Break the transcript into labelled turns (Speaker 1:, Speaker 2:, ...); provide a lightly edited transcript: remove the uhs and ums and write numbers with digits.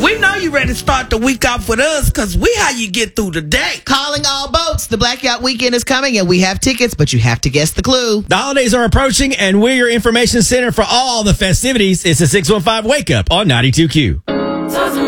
Speaker 1: We know you ready to start the week off with us because we how you get through the day.
Speaker 2: Calling all boats. The Blackout Weekend is coming and we have tickets, but you have to guess the clue.
Speaker 3: The holidays are approaching and we're your information center for all the festivities. It's a 615 Wake Up on 92Q.